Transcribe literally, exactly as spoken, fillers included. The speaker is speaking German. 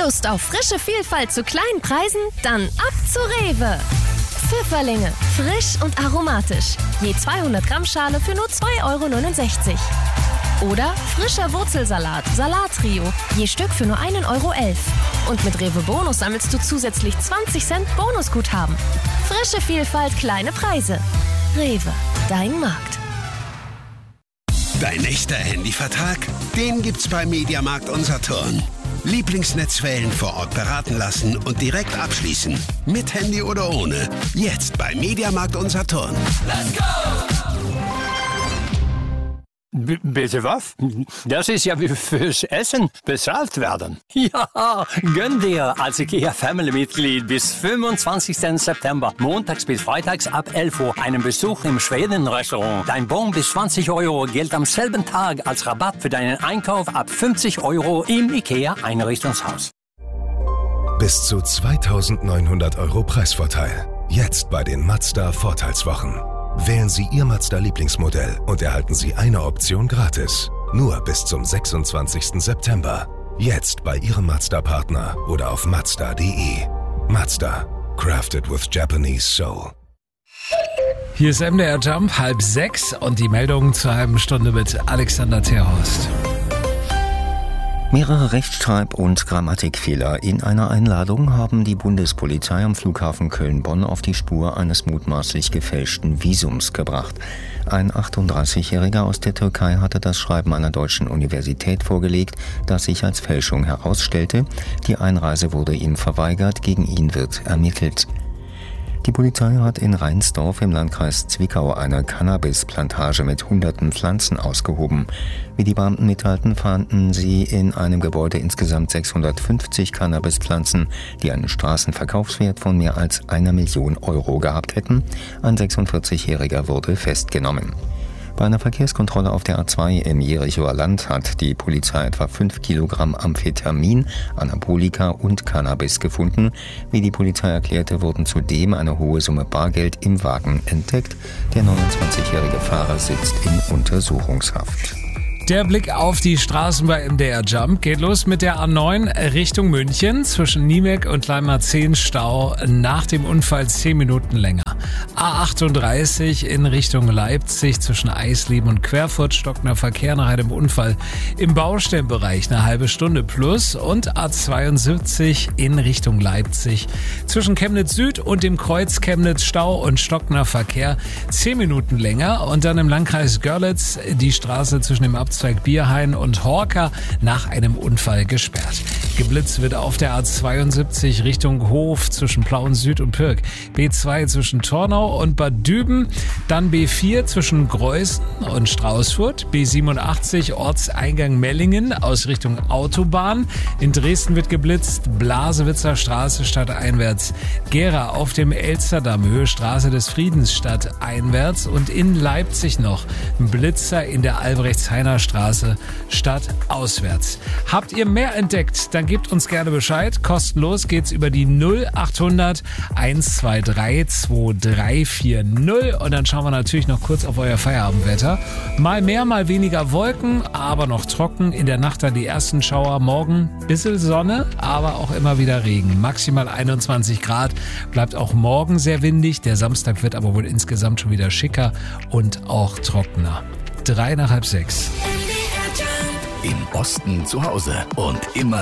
Lust auf frische Vielfalt zu kleinen Preisen? Dann ab zu Rewe. Pfifferlinge, frisch und aromatisch. Je zweihundert Gramm Schale für nur zwei Euro neunundsechzig. Oder frischer Wurzelsalat, Salattrio, je Stück für nur ein Euro elf. Und mit Rewe Bonus sammelst du zusätzlich zwanzig Cent Bonusguthaben. Frische Vielfalt, kleine Preise. Rewe, dein Markt. Dein echter Handyvertrag? Den gibt's bei Mediamarkt und Saturn. Lieblingsnetzwellen vor Ort beraten lassen und direkt abschließen. Mit Handy oder ohne. Jetzt bei Mediamarkt und Saturn. Let's go! B- bitte was? Das ist ja wie fürs Essen bezahlt werden. Ja, gönn dir als IKEA-Family-Mitglied bis fünfundzwanzigsten September, montags bis freitags ab elf Uhr, einen Besuch im Schweden-Restaurant. Dein Bon bis zwanzig Euro gilt am selben Tag als Rabatt für deinen Einkauf ab fünfzig Euro im IKEA-Einrichtungshaus. Bis zu zweitausendneunhundert Euro Preisvorteil. Jetzt bei den Mazda-Vorteilswochen. Wählen Sie Ihr Mazda-Lieblingsmodell und erhalten Sie eine Option gratis. Nur bis zum sechsundzwanzigsten September. Jetzt bei Ihrem Mazda-Partner oder auf mazda punkt de. Mazda. Crafted with Japanese Soul. Hier ist M D R Jump, halb sechs und die Meldung zur halben Stunde mit Alexander Terhorst. Mehrere Rechtschreib- und Grammatikfehler in einer Einladung haben die Bundespolizei am Flughafen Köln-Bonn auf die Spur eines mutmaßlich gefälschten Visums gebracht. Ein achtunddreißigjähriger aus der Türkei hatte das Schreiben einer deutschen Universität vorgelegt, das sich als Fälschung herausstellte. Die Einreise wurde ihm verweigert, gegen ihn wird ermittelt. Die Polizei hat in Reinsdorf im Landkreis Zwickau eine Cannabisplantage mit hunderten Pflanzen ausgehoben. Wie die Beamten mitteilten, fanden sie in einem Gebäude insgesamt sechshundertfünfzig Cannabispflanzen, die einen Straßenverkaufswert von mehr als einer Million Euro gehabt hätten. Ein sechsundvierzigjähriger wurde festgenommen. Bei einer Verkehrskontrolle auf der A zwei im Jerichoer Land hat die Polizei etwa fünf Kilogramm Amphetamin, Anabolika und Cannabis gefunden. Wie die Polizei erklärte, wurden zudem eine hohe Summe Bargeld im Wagen entdeckt. Der neunundzwanzigjährige Fahrer sitzt in Untersuchungshaft. Der Blick auf die Straßen bei M D R Jump geht los mit der A neun Richtung München. Zwischen Niemek und Leimarzehn Stau nach dem Unfall zehn Minuten länger. A achtunddreißig in Richtung Leipzig zwischen Eisleben und Querfurt stockender Verkehr nach einem Unfall im Baustellenbereich eine halbe Stunde plus. Und A zweiundsiebzig in Richtung Leipzig zwischen Chemnitz Süd und dem Kreuz Chemnitz Stau und stockender Verkehr zehn Minuten länger. Und dann im Landkreis Görlitz die Straße zwischen dem Abzweig Bierhain und Horka nach einem Unfall gesperrt. Geblitzt wird auf der A zweiundsiebzig Richtung Hof zwischen Plauen Süd und Pirk, B zwei zwischen Tornau und Bad Düben, dann B vier zwischen Greußen und Straußfurt, B siebenundachtzig Ortseingang Mellingen aus Richtung Autobahn. In Dresden wird geblitzt, Blasewitzer Straße stadteinwärts, Gera auf dem Elsterdamm, Höhe Straße des Friedens stadteinwärts und in Leipzig noch ein Blitzer in der Albrechtshainer Straße stadtauswärts. Habt ihr mehr entdeckt? Dann gebt uns gerne Bescheid. Kostenlos geht's über die null achthundert hundertzweiundzwanzig zweitausenddreihundertvierzig und dann schauen wir natürlich noch kurz auf euer Feierabendwetter. Mal mehr, mal weniger Wolken, aber noch trocken. In der Nacht dann die ersten Schauer. Morgen bisschen Sonne, aber auch immer wieder Regen. Maximal einundzwanzig Grad. Bleibt auch morgen sehr windig. Der Samstag wird aber wohl insgesamt schon wieder schicker und auch trockener. Drei nach halb sechs. Im Osten zu Hause und immer